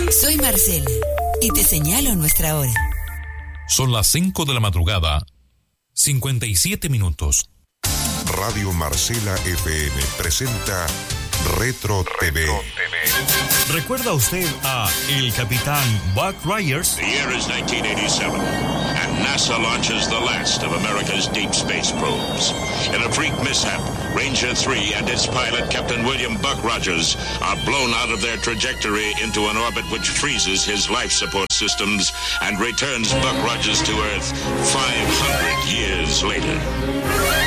Soy Marcela y te señalo nuestra hora. Son las 5 de la madrugada, 57 minutos. Radio Marcela FM presenta Retro TV. ¿Recuerda usted a el capitán Buck Rogers? The year is 1987, and NASA launches the last of America's deep space probes. In a freak mishap, Ranger 3 and its pilot, Captain William Buck Rogers, are blown out of their trajectory into an orbit which freezes his life support systems and returns Buck Rogers to Earth 500 years later.